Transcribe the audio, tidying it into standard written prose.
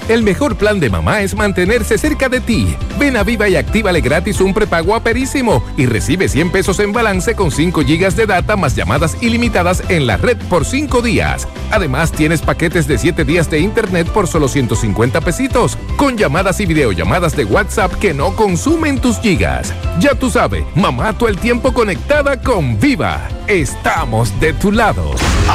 El mejor plan de mamá es mantenerse cerca de ti. Ven a Viva y actívale gratis un prepago a Perísimo y recibe 100 pesos en balance con 5 gigas de data más llamadas ilimitadas en la red por 5 días. Además, tienes paquetes de 7 días de internet por solo 150 pesitos, con llamadas y videollamadas de WhatsApp que no consumen tus gigas. Ya tú sabes, mamá todo el tiempo conectada con Viva. Estamos de tu lado.